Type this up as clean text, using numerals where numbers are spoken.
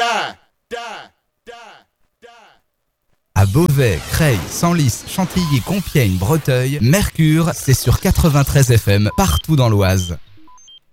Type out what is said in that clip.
À Beauvais, Creil, Senlis, Chantilly, Compiègne, Breteuil, Mercure, c'est sur 93 FM, partout dans l'Oise.